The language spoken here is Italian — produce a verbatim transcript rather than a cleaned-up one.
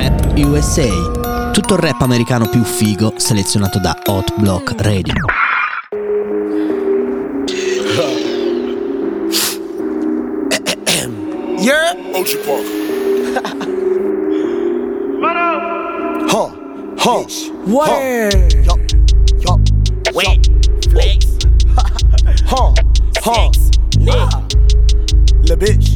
Rap U S A. Tutto il rap americano più figo selezionato da Hot Block Radio. Yeah, Ocean Park. Huh, huh, Where? Yup, yup, Wet, flex, huh, huh. sex, lit. La bitch.